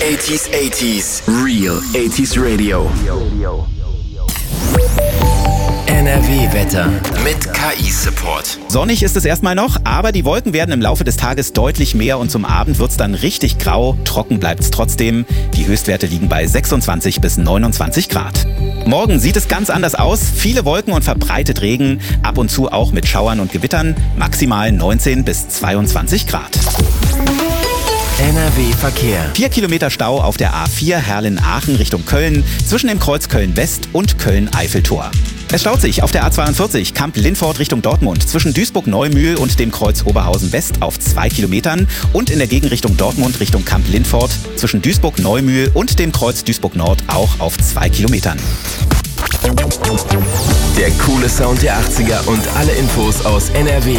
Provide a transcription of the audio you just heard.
80s, Real 80s Radio. NRW-Wetter mit KI-Support. Sonnig ist es erstmal noch, aber die Wolken werden im Laufe des Tages deutlich mehr und zum Abend wird es dann richtig grau. Trocken bleibt es trotzdem. Die Höchstwerte liegen bei 26 bis 29 Grad. Morgen sieht es ganz anders aus. Viele Wolken und verbreitet Regen, ab und zu auch mit Schauern und Gewittern. Maximal 19 bis 22 Grad. NRW-Verkehr. 4 Kilometer Stau auf der A4 Herrlin-Aachen Richtung Köln zwischen dem Kreuz Köln-West und Köln-Eiffeltor. Es staut sich auf der A42 Kamp-Lindfort Richtung Dortmund zwischen Duisburg-Neumühl und dem Kreuz Oberhausen-West auf 2 Kilometern und in der Gegenrichtung Dortmund Richtung Kamp-Lindfort zwischen Duisburg-Neumühl und dem Kreuz Duisburg-Nord auch auf 2 Kilometern. Der coole Sound der 80er und alle Infos aus NRW